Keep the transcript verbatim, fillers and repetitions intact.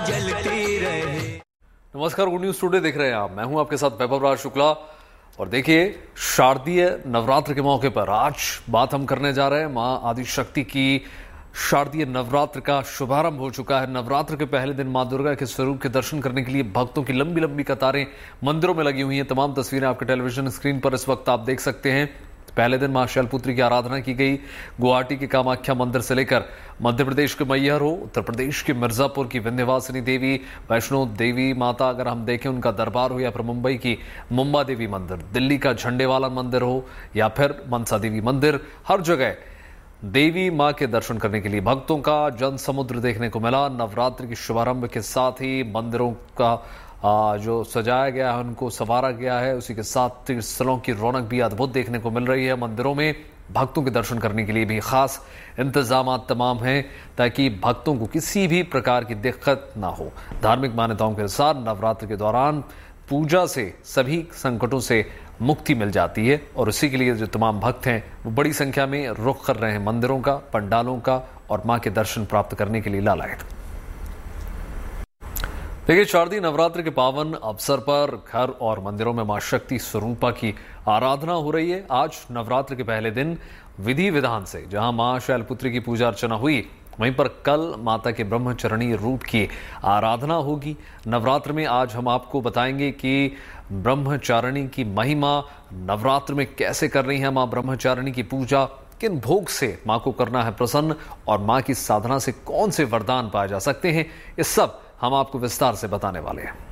जलती रहे। नमस्कार, गुड न्यूज टुडे देख रहे हैं आप। मैं हूं आपके साथ वैभव राज शुक्ला और देखिए, शारदीय नवरात्र के मौके पर आज बात हम करने जा रहे हैं मां आदिशक्ति की। शारदीय नवरात्र का शुभारंभ हो चुका है। नवरात्र के पहले दिन मां दुर्गा के स्वरूप के दर्शन करने के लिए भक्तों की लंबी लंबी कतारें मंदिरों में लगी हुई हैं। तमाम तस्वीरें आपके टेलीविजन स्क्रीन पर इस वक्त आप देख सकते हैं। पहले दिन मां शैलपुत्री की आराधना की गई। गुवाहाटी के कामाख्या मंदिर से लेकर मध्य प्रदेश के मैहर हो, उत्तर प्रदेश के मिर्जापुर की विंध्यवासिनी देवी, वैष्णो देवी माता अगर हम देखें उनका दरबार हो, या फिर मुंबई की मुंबा देवी मंदिर, दिल्ली का झंडेवाला मंदिर हो, या फिर मनसा देवी मंदिर, हर जगह देवी मां के दर्शन करने के लिए भक्तों का जन समुद्र देखने को मिला। नवरात्र के शुभारंभ के साथ ही मंदिरों का आ, जो सजाया गया है, उनको संवारा गया है, उसी के साथ तीर्थस्थलों की रौनक भी अद्भुत देखने को मिल रही है। मंदिरों में भक्तों के दर्शन करने के लिए भी खास इंतजाम तमाम हैं ताकि भक्तों को किसी भी प्रकार की दिक्कत ना हो। धार्मिक मान्यताओं के अनुसार नवरात्र के दौरान पूजा से सभी संकटों से मुक्ति मिल जाती है और उसी के लिए जो तमाम भक्त हैं वो बड़ी संख्या में रुख कर रहे हैं मंदिरों का, पंडालों का और मां के दर्शन प्राप्त करने के लिए लालायत। देखिए, शारदीय नवरात्र के पावन अवसर पर घर और मंदिरों में मां शक्ति स्वरूपा की आराधना हो रही है। आज नवरात्र के पहले दिन विधि विधान से जहां मां शैलपुत्री की पूजा अर्चना हुई, वहीं पर कल माता के ब्रह्मचारिणी रूप की आराधना होगी। नवरात्र में आज हम आपको बताएंगे कि ब्रह्मचारिणी की महिमा, नवरात्र में कैसे कर रही है मां ब्रह्मचारिणी की पूजा, किन भोग से मां को करना है प्रसन्न और मां की साधना से कौन से वरदान पाए जा सकते हैं, ये सब हम आपको विस्तार से बताने वाले हैं।